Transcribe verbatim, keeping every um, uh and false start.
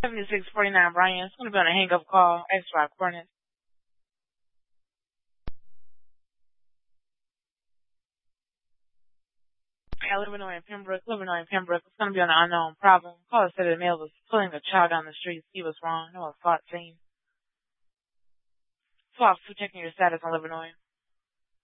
seventy-six forty-nine Brian. It's going to be on a hang-up call. X five Cornet. Yeah, Illinois and Pembroke. Illinois and Pembroke. It's going to be on an unknown problem. Caller said the male was pulling a child down the street. He was wrong. No assault scene. Swap two checking your status on Illinois.